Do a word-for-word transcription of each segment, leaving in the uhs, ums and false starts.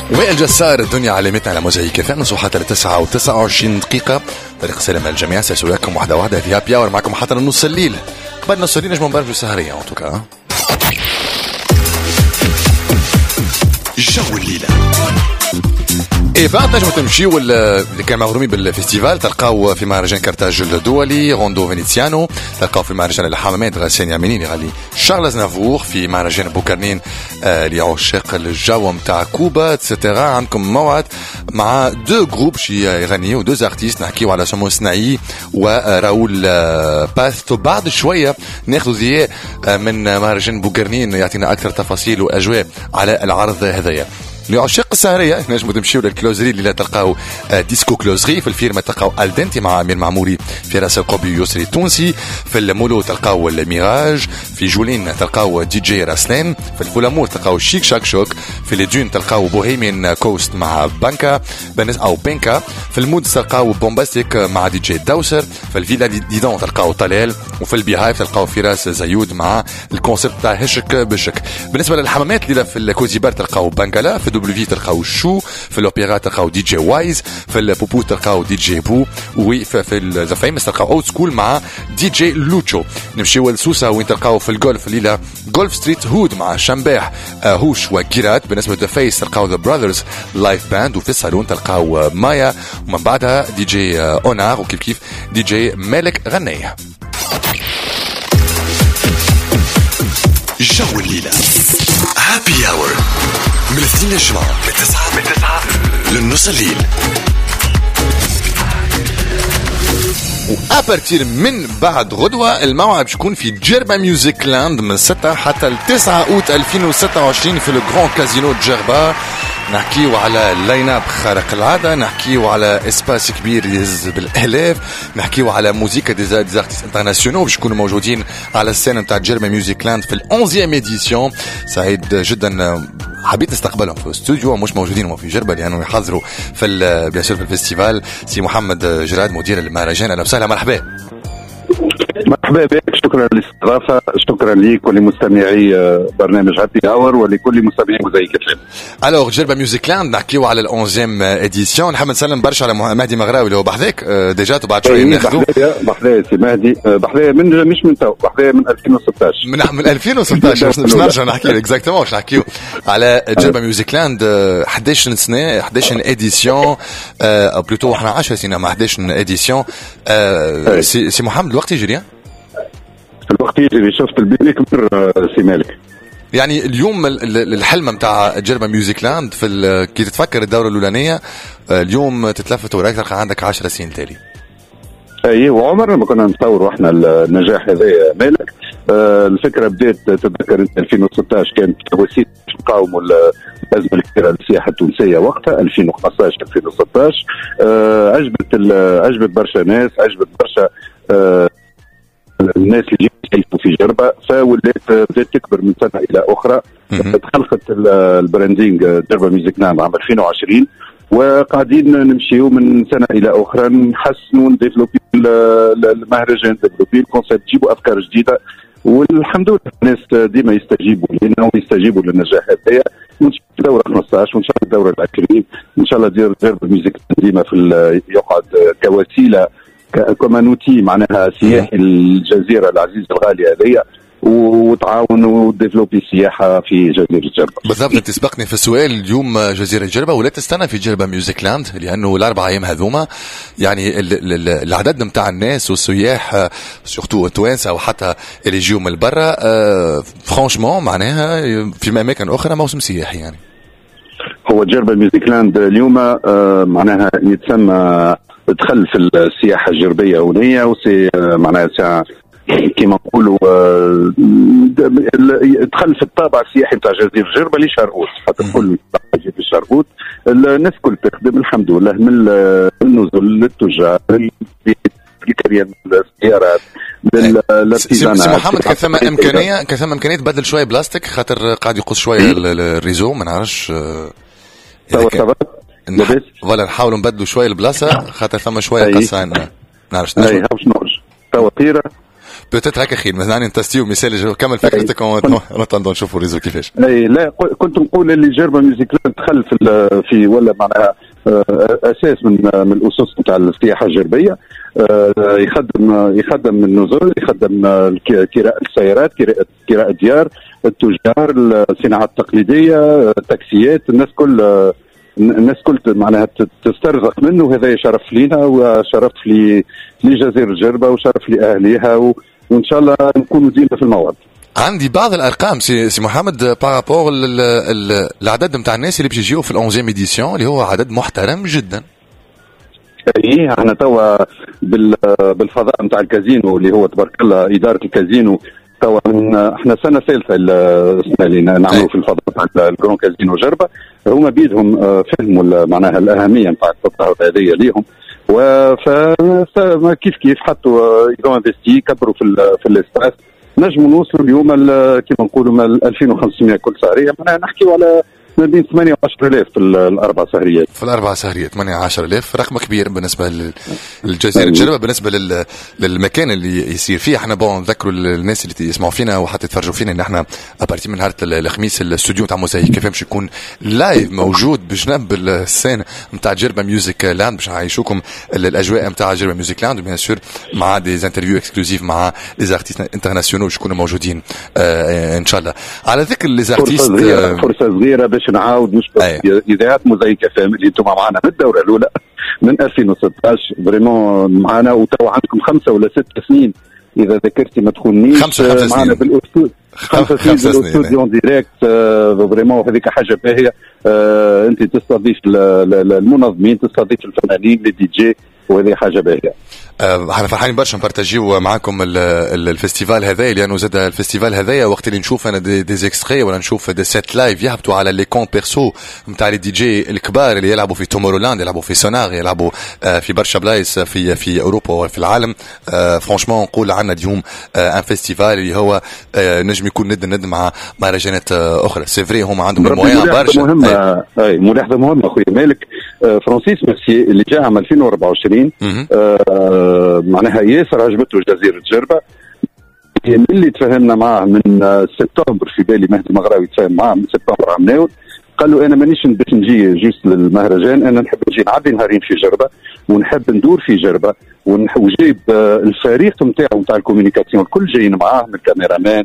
وائل جسار، الدنيا علمتنا على موزايك ثاني صحة لتسعة وتسعة وعشرين دقيقة. طريق سلام الجميع، سيسويكم واحدة واحدة في هابي اور معكم حتى نص الليل. بعد نص الليل نجم نبرجوا سهرية ان توكا. جو الليلة اي بعد نجم تمشيو اللي كان مغرومين بالفيستيفال تلقاو في مهرجان كارتاج الدولي روندو فينيسيانو، تلقاو في مهرجان الحمامات غسان يامينين غالي شارلز نافور، في مهرجان بوكرنين آه لعشاق الجو متاع كوبا اتسيتيرا. عندكم موعد مع دو جروب شي يغنيو دو ارتيست، نحكيو على سمو سنايي وراول باث. بعد شويه ناخذ ضياء من مهرجان بوكرنين يعطينا اكثر تفاصيل واجواء على العرض هذايا. لعشاق السهرية نجموا تمشيو للكلوزري اللي تلقاو ديسكو كلوزري، في الفيرما تلقاو الدنتي مع امير معموري في راس القبي يسري التونسي، في المولو تلقاو الميراج، في جولين تلقاو دي جي راسلين، في الفولامور تلقاو شيك شاك شوك، في ليدون تلقاو بوهيمين كوست مع بانكا او بانكا، في المود تلقاو بومباستيك مع دي جي داوسر، في الفيلا ديدون تلقاو طلال، وفي البيهايف تلقاو فراس زيود مع الكونسيبت تاع هشك بشك. بالنسبة للحمامات اللي في الكوزيبار تلقاو بانكالا، في دبليو تلقاو شو، في الاوبيرا تلقاو دي جي وايز، في البوبو تلقاو دي جي بو، وفي في الزفايمس تلقاو اولد سكول مع دي جي لوتشو. نمشيو لسوسه وين تلقاو في الجولف الليله جولف ستريت هود مع شمباح هوش وكيرات. بالنسبه لذا فيس تلقاو ذا براذرز لايف باند، وفي الصالون تلقاو مايا، ومن بعدها دي جي اونار، وكيف كيف دي جي مالك غنيه. جو الليله هابي اور من الاثنين للجمعة من تسعة من تسعة للنص الليل، وأبرتير من بعد غدوة الموعد بيكون في جربة ميوزيك لاند من ستة حتى التسعة أوت ألفين وستة وعشرين في الجران كازينو جربة. نحكيو على لاين اب خارق العادة، نحكيو على اسباس كبير يهز بالالاف، نحكيو على موسيقى دي زارتيست انترناسيونال باش يكونوا موجودين على السنة نتاع جيرما ميوزيك لاند في الأونزيام اديسيون. سعيد جدا، حبيت نستقبلهم في الاستوديو، مش موجودين هم في جربة لانه يحضروا في بياسير في الفيستيفال. سي محمد جراد مدير المهرجان، اهلا وسهلا، مرحبا. مرحبا بك، شكرا للاستضافة، شكرا ليك ولمستمعي برنامج هابي اور ولكل مستمعي موزايك اف ام. الوغ جربة ميوزيك لاند نحكيو على الأونزيام اديسيون. نحب نسلم برشا على مهدي مغراوي اللي هو بحذاك ديجا، وبعد شويه ناخذوا بحذايا سي مهدي، بحذايا من مش من تو، بحذايا من ألفين وستة عشر من من ألفين وستة عشر باش نرجع نحكي اكزاكتومون باش نحكيو على جربة ميوزيك لاند. إحدى عشرة سنه، إحدى عشرة اديسيون، او بلوتو احنا عشرة سنين مع إحدى عشرة اديسيون. سي محمد الوقت يجري، الوقت يجري، شفت البيبي كبر سي مالك. يعني اليوم الحلم متاع جربة ميوزيك لاند في كي تتفكر الدورة الأولانية، اليوم تتلفت وراك تلقى عندك عشر سنين تالي. اي وعمرنا ما كنا نتصور واحنا النجاح هذا مالك. آه الفكرة بدأت تتذكر ألفين وستة عشر كانت وسيلة نقاوموا الأزمة الكبيرة للسياحة التونسية وقتها ألفين وخمسة عشر ألفين وستة عشر. آه عجبت عجبت برشا ناس، عجبت برشا آه الناس اللي يعيشوا في جربة، فولات بدات تكبر من سنة إلى أخرى. تخلقت البراندينج جربة ميوزيك لاند عام ألفين وعشرين، وقاعدين نمشيو من سنة إلى أخرى نحسنوا نديفلوبي المهرجان، نديفلوبي الكونسيبت، نجيبوا أفكار جديدة، والحمد لله الناس ديما يستجيبوا لنا ويستجيبوا للنجاح هذايا. وإن شاء الله الدورة خمسة عشر وإن شاء الله الدورة العشرين إن شاء الله دير جربة ميوزيك ديما في يقعد كوسيلة كومانوتي معناها سياحي الجزيرة العزيزة الغالية هذه، وتعاونوا وديفلوبي السياحة في جزيرة جربة. بالضبط، انت سبقني في السؤال. اليوم جزيرة جربة ولا تستنى في جربة ميوزيك لاند، لأنه الأربع أيام هذوما يعني العدد متاع الناس والسياح سورتو التوانسة وحتى اللي يجيو من برا، فرانشمون معناها في أماكن أخرى موسم سياحي. يعني هو جربة ميوزيك لاند اليوم معناها يتسمى دخل في السياحة الجربية هونية، وسي معناها ساعة كما نقولوا دخل في الطابع السياحي بتاع جزيرة جربة لشارغوت، حتى كل حاجة في شارغوت الناس كل تخدم الحمد لله، من النزل للتجار للكريان السيارات للارتيزانات. سي محمد كثم إمكانية كثم إمكانية تبدل شوية بلاستيك خاطر قاعد يقص شوية الريزو، ما نعرفش لاباس ولا نحاولوا نبدلوا شويه البلاصه خاطر ثم شويه قصه عندنا نعرفش اي هاوش نورج توا طيره بتت هكا خير مثلا نتستيو مثال كمل فكرتك ونطلع نشوفوا الريزو كيفاش. اي لا كنت نقول اللي جربة ميوزيكلاند دخل في في ولا معناها اساس من من الاسس نتاع السياحه الجربيه. يخدم يخدم النزل، يخدم كراء السيارات، كراء كراء ديار، التجار، الصناعات التقليديه، التاكسيات، الناس كل الناس كل معناها تسترزق منه. وهذا شرف لينا وشرف لي لجزيره جربه وشرف لاهليها، وان شاء الله نكونوا ديما في الموعد. عندي بعض الارقام سي, سي محمد بارابور العدد نتاع الناس اللي باش يجيو في الأونزيام إديسيون اللي هو عدد محترم جدا. اي احنا توا بالفضاء نتاع الكازينو اللي هو تبارك الله اداره الكازينو توا احنا سنه ثالثه السنه اللي نعملوا في الفضاء نتاع الجرون كازينو جربه. هما بيدهم فهموا معناها الاهميه نتاع التطهير هذه ليهم، وف كيف كيف حطوا يدو انفستي كبروا في في الاستاس. نجموا نوصلوا اليوم كما نقولوا ألفين وخمسمائة كل سهريه. معناها نحكيوا على ما بين ثمانية عشر آلاف في الاربع سهريات. في الاربع سهريات ثمانية عشر آلاف رقم كبير بالنسبه للجزيره جربه. بالنسبه لل... للمكان اللي يصير فيه احنا بون نذكروا الناس اللي يسمعوا فينا وحتى يتفرجوا فينا ان احنا ابارتي من نهار الخميس الاستوديو تاع موزايك كيف باش يكون لايف موجود بجنب السين نتاع جربه ميوزيك لاند باش نعيشوكم الاجواء نتاع جربه ميوزيك لاند بيان سور مع دي انترفيو اكسكلوزيف مع لي ارتيست انترناسيونال باش يكونوا موجودين آه ان شاء الله. على ذكر لي ارتيست فرصه, فرصة صغيره باش نعاود نشكر اذاعه موزايك اف ام اللي انتم معنا من الدوره الاولى من ألفين وستطاش فريمون معنا، وتو عندكم خمسه ولا ست سنين اذا ذكرتي ما تخونيش معنا بالاستوديو. خمسه سنين بالاستوديو ديريكت فريمون هذيك حاجه باهيه. انت تستضيف المنظمين، تستضيف الفنانين لي دي جي، وهذه حاجه باهيه. احنا فرحانين برشا نبارتاجيو معاكم الفيستيفال هذايا، لانه زاد الفيستيفال هذايا وقت اللي نشوف انا دي, دي اكستري ولا نشوف دي سيت لايف يهبطوا على لي كونت بيرسو نتاع لي دي جي الكبار اللي يلعبوا في تومورولاند، يلعبوا في سونار، يلعبوا في برشا بلايص في في اوروبا وفي العالم. فرانشمون نقول عندنا اليوم ان فيستيفال اللي هو نجم يكون ند ند مع مهرجانات اخرى. سي فري هما عندهم المويان برشا. مهمه اي ملاحظه مهمه اخويا مالك. فرانسيس ميرسي اللي جاء عام ألفين وأربعة وعشرين آه معناها ياسر عجبته جزيره جربه. اللي تفاهمنا معه من سبتمبر، في بالي مهدي مغراوي تفاهم معه من سبتمبر عام ناود، قال له انا مانيش باش نجي جوست للمهرجان، انا نحب نجي نعدي نهارين في جربه ونحب ندور في جربه، وجايب الفريق نتاعو نتاع الكوميونيكاسيون الكل جايين معاه من الكاميرامان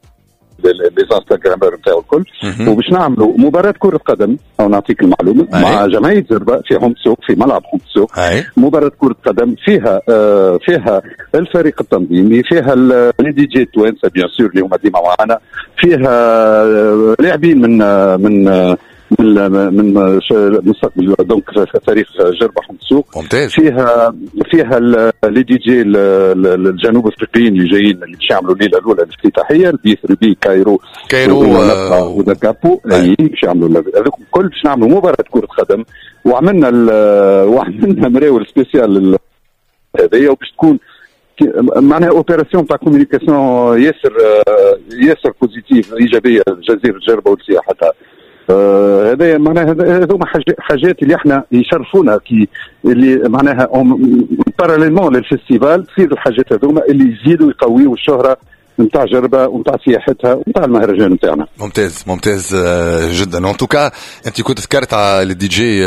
لي انستغرامر نتاعو الكل، وباش نعملوا مباراه كره قدم. او نعطيك المعلومه أي. مع جمعيه جربه في حمصو في ملعب حمصو مباراه كره قدم فيها آه فيها الفريق التنظيمي، فيها لي دي جي توانسه بيان سور اللي هما ديما معنا، فيها آه لاعبين من آه من آه من من مستقبل دونك فريق جربه حمصو ممتاز. فيها فيها لي دي جي الجنوب افريقيين اللي جايين اللي باش يعملوا الليله الاولى الافتتاحيه البي ثري بي كايرو كايرو ودكابو اي باش يعملوا هذوك الكل باش نعملوا مباراه كره قدم. وعملنا وعملنا مراول سبيسيال هذيا وباش تكون معناها اوبيراسيون تاع كوميونيكاسيون ياسر ياسر بوزيتيف ايجابيه لجزيره جربه وسياحتها. هذا معناها هذوما حاجات اللي احنا يشرفونا كي اللي معناها باراليلمون للفيستيفال تصير الحاجات هذوما اللي يزيدوا يقويوا الشهره نتاع جربه ونتاع سياحتها ونتاع المهرجان نتاعنا. ممتاز ممتاز جدا. ان توكا انت كنت ذكرت على الدي جي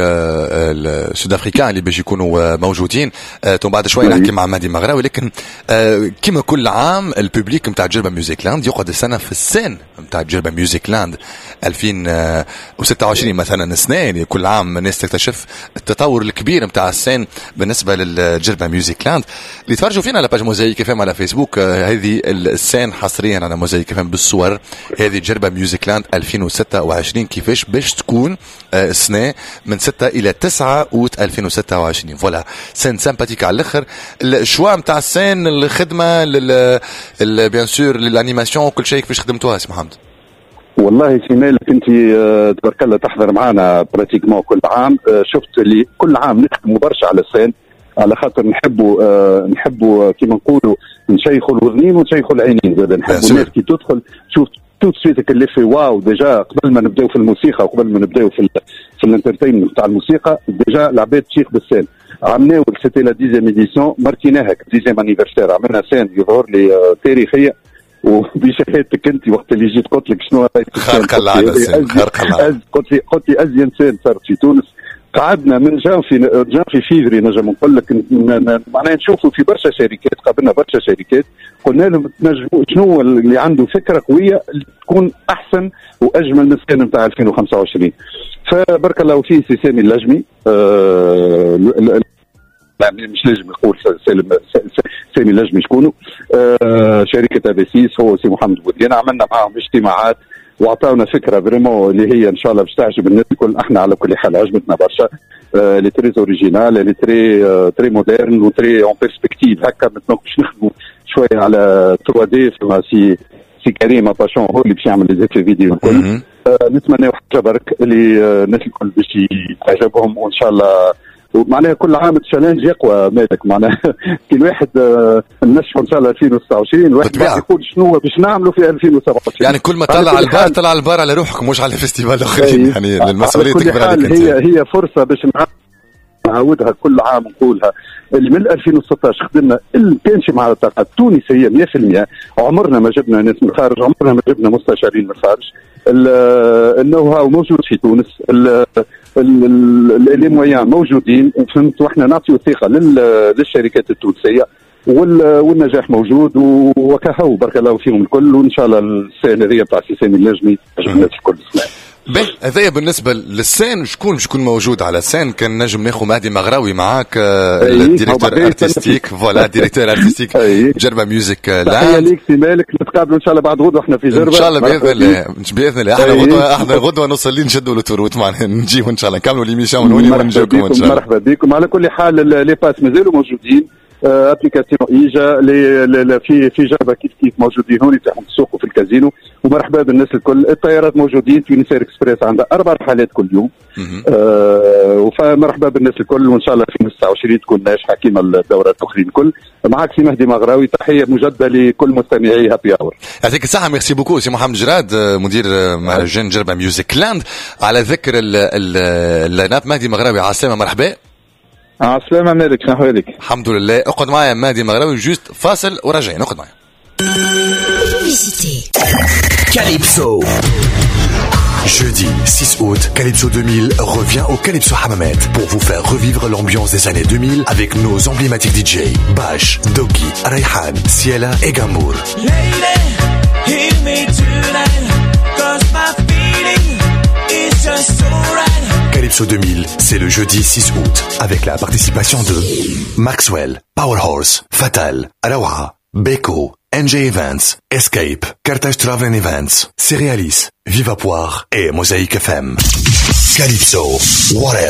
السود افريكان اللي باش يكونوا موجودين، ثم بعد شوي نحكي مع مهدي مغراوي. لكن كما كل عام الببليك نتاع جربه ميوزيك لاند يقعد السنه في السين نتاع جربه ميوزيك لاند ألفين وستة وعشرين مثلا السنه كل عام الناس تكتشف التطور الكبير نتاع السين بالنسبه للجربه ميوزيك لاند. اللي تفرجوا فينا على باج موزايك اف ام على فيسبوك هذه السين حصريا على موزايك فهم بالصور هذه جربة ميوزيك لاند ألفين وستة وعشرين كيفاش باش تكون السنة من ستة إلى تسعة أوت ألفين وستة وعشرين. فوالا سين سامباتيك على الآخر. الشوا نتاع السين الخدمة لل بيان سور للانيماسيون وكل شيء كيفاش خدمتوها سي محمد؟ والله سي مالك انت تبارك الله تحضر معنا براتيكمون كل عام. شفت اللي كل عام نخدموا برشا على السين على خاطر نحبوا آه نحبوا كيما نقولوا نشيخوا الوذنين ونشيخوا العينين. زاد نحبوا الناس كي تدخل تشوف توت سويتك اللي في واو ديجا قبل ما نبداو في الموسيقى وقبل ما نبداو في في الانترتينمنت تاع الموسيقى ديجا العباد تشيخ بالسين. عملنا سيتي لا ديزيام إديسيون مرتيناها ديزيام انيفرسير عملنا سين يظهر لي تاريخيه وبشهادتك انت وقت اللي جيت قلت لك شنو خارق العاده خارق العاده قلت لي قلت لي ازين سين صارت في تونس. قعدنا من جانفي جانفي فيفري نجم نقول لك معناها نشوفوا في برشا شركات قابلنا برشا شركات قلنا لهم تنجموا شنو اللي عنده فكره قويه تكون احسن واجمل من السنه نتاع ألفين وخمسة وعشرين. فبارك الله فيه سي سامي اللجمي آه مش لازم نقول سامي اللجمي شكونه آه شركه ابيسيس هو سي محمد بوديان. عملنا معهم اجتماعات واعطاونا فكره فريمون اللي هي ان شاء الله باش تعجب الناس الكل. احنا على كل حال عجبتنا برشا آه لي تري اوريجينال لي تري آه تري مودرن وتري اون بيرسبكتيف هكا مثلا باش نخدموا شويه على ثري دي فما سي سي كريم باشون هو اللي باش يعمل لي زيت فيديو الكل. آه نتمنى حاجه برك اللي آه الناس الكل باش يعجبهم وان شاء الله. ومعناها كل عام التشالنج يقوى مالك معناها كي الواحد ننشفوا ان شاء الله ألفين وستة وعشرين الواحد يقول شنو باش نعملوا في ألفين وسبعة وعشرين. يعني كل ما طلع على البار طلع على البار على روحك مش على الفيستيفال الاخرين. يعني المسؤوليه تكبر عليك انت. هي هي فرصه باش نعاودها كل عام نقولها اللي من ألفين وستة عشر خدمنا اللي كانش مع الطاقه التونسيه مية في المية. عمرنا ما جبنا ناس من الخارج عمرنا ما جبنا مستشارين من الخارج. النو هاو موجود في تونس لي مويان موجودين فهمت واحنا نعطيو ثقه للشركات التونسيه والنجاح موجود وكهو بارك الله فيهم الكل. وان شاء الله السنه هذه تاع سي سامي اللجمي الناس الكل سنه. باهي هذايا بالنسبه للسين. شكون شكون موجود على السين؟ كان نجم ناخذ مهدي مغراوي معاك الديريكتور ارتستيك فوالا ديريكتور ارتستيك جربه ميوزك لاند. تحيه ليك سي مالك نتقابلوا ان شاء الله بعد غدوه احنا في جربه ان شاء الله باذن الله باذن الله. احنا غدوه احنا غدوه نوصل لي نشدوا التوروت معنا نجيو ان شاء الله نكملوا ليميشن من هنا ونجيكم ان شاء الله. مرحبا بكم. على كل حال لي باس مازالوا موجودين ابليكاسيون ايجا لي في في جربه كيف كيف موجودين هون يتاحوا في السوق وفي الكازينو. ومرحبا بالناس الكل. الطيارات موجودين في نسير اكسبريس عندها اربع رحلات كل يوم آه فمرحبا بالناس الكل وان شاء الله في تسعة وعشرين تكون ناجحه كيما الدورات الاخرين الكل. معك سي مهدي مغراوي. تحيه مجدده لكل مستمعي هابي اور. يعطيك الصحه. ميرسي بوكو سي محمد جراد مدير مهرجان جربه ميوزك لاند. على ذكر اللاين اب مهدي مغراوي على السلامه. مرحبا. على السلامه مالك شنو احوالك؟ الحمد لله. اقعد معايا مهدي مغراوي جوست فاصل وراجعين. اقعد معايا. Calypso. Jeudi six août, Calypso deux mille revient au Calypso Hammamet pour vous faire revivre l'ambiance des années deux mille avec nos emblématiques D J Bash, Doki, Rayhan, Ciela et Gamour. Lady, hear me tonight, 'cause my feeling is just so right. Calypso deux mille, c'est le jeudi six août avec la participation de Maxwell, Powerhorse, Fatal, Alawa, Beko, N J Events, Escape, Carthage Travel Events, Cerealis, Viva Poire et Mosaïque F M. Calypso, what else?